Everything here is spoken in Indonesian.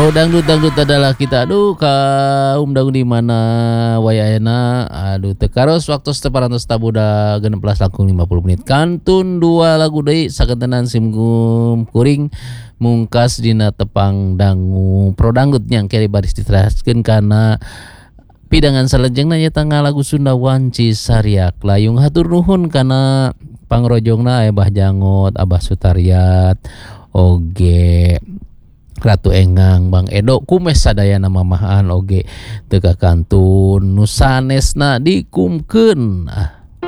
dangdut adalah kita. Aduh, kaum daun di mana wayahna. Aduh, tekaros waktu seteparantos tabuda 16 langkung 50 menit. Kantun dua lagu deui sakentenan simgum kuring mungkas dina tepang dangu pro dangdut yang keri baris diteraskeun kana pidangan salajengna nya tanggal lagu Sunda Wanci Sariak. Layung hatur nuhun kana pangrojongna Abah Jangot, Abah Sutariat, oge Ratu Engang, Bang Edo kumes sadayana mamahan oge teu kantun nu sanesna dikumkeun.